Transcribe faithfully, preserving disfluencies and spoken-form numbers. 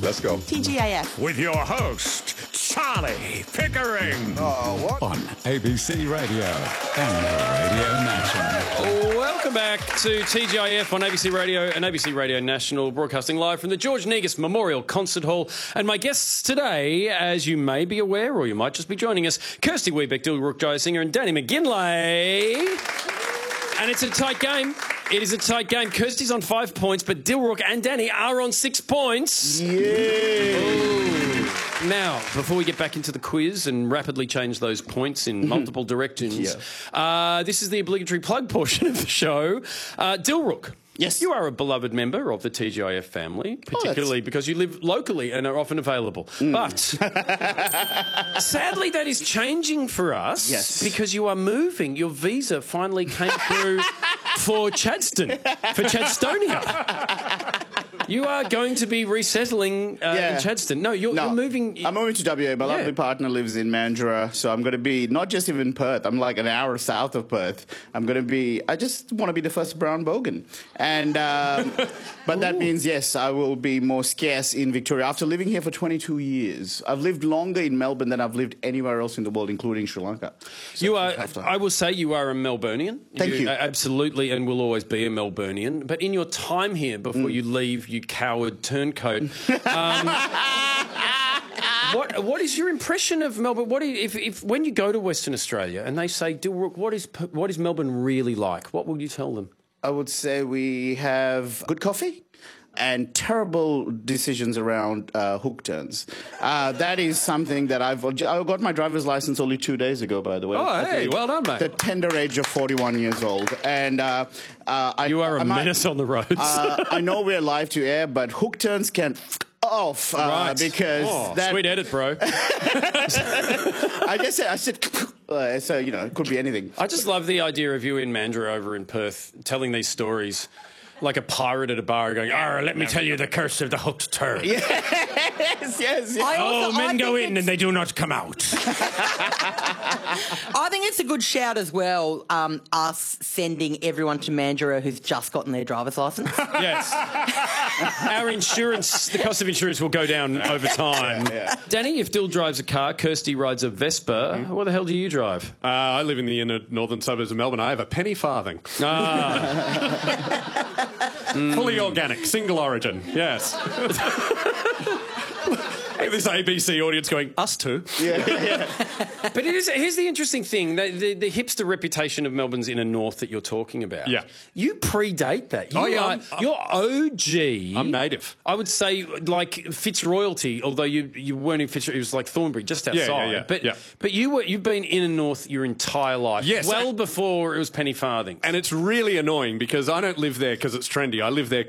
Let's go. T G A F. With your host, Charlie Pickering. Oh, what? On A B C Radio and Radio National. Welcome back to T G I F on A B C Radio and A B C Radio National, broadcasting live from the George Negus Memorial Concert Hall. And my guests today, as you may be aware, or you might just be joining us, Kirsty Wiebeck, Dilruk Jaya Singer and Danny McGinlay. And it's a tight game. It is a tight game. Kirsty's on five points, but Dilruk and Danny are on six points. Yeah. Now, before we get back into the quiz and rapidly change those points in multiple directions, Yeah. uh, this is the obligatory plug portion of the show. Uh, Dilruk. Yes. You are a beloved member of the T G I F family, particularly because you live locally and are often available. Mm. But sadly, that is changing for us Yes. because you are moving. Your visa finally came through for Chadstone, for Chadstonia. You are going to be resettling uh, Yeah. in Chadstone. No, you're, No, you're moving. I'm moving to W A. My Yeah. lovely partner lives in Mandurah, so I'm going to be not just even Perth. I'm like an hour south of Perth. I'm going to be. I just want to be the first brown bogan, and um, but that means yes, I will be more scarce in Victoria after living here for twenty-two years. I've lived longer in Melbourne than I've lived anywhere else in the world, including Sri Lanka. So You are, have to- I will say you are a Melburnian. Thank you. uh, Absolutely, and will always be a Melburnian. But in your time here, before Mm. you leave, you coward turncoat, um, what, what is your impression of Melbourne? What is, if, if when you go to Western Australia and they say, Dilruk, what is, what is Melbourne really like? What will you tell them? I would say we have good coffee and terrible decisions around uh, hook turns. Uh, that is something that I've... I got my driver's license only two days ago, by the way. Oh, At hey, the- well done, mate. The tender age of forty-one years old. And uh, uh, I, You are a I might- menace on the roads. uh, I know we're live to air, but hook turns can... F- off uh, right. because oh, that sweet edit, bro. I just said I said uh, so you know it could be anything. I just love the idea of you in Mandurah over in Perth telling these stories like a pirate at a bar going, "Arr, let me tell you the curse of the hooked turn. Yes, yes, yes. I Oh, also- I men go think in and they do not come out." I think it's a good shout as well, um, us sending everyone to Mandurah who's just gotten their driver's licence. Yes. Our insurance, the cost of insurance will go down over time. Yeah, yeah. Danny, if Dill drives a car, Kirsty rides a Vespa, Mm-hmm. what the hell do you drive? Uh, I live in the inner northern suburbs of Melbourne. I have a penny farthing. Ah. Fully organic, single origin, yes. This A B C audience going, us too. Yeah, yeah. But it is, here's the interesting thing, the, the, the hipster reputation of Melbourne's inner north that you're talking about. Yeah. You predate that. You Oh, yeah, are, I'm- I'm- you're O G. I'm native. I would say like Fitzroyalty, although you you weren't in Fitzroy, it was like Thornbury, just outside. Yeah, yeah, yeah, But yeah. but you were you've been inner north your entire life. Yes. Well before it was penny farthing. And it's really annoying because I don't live there because it's trendy. I live there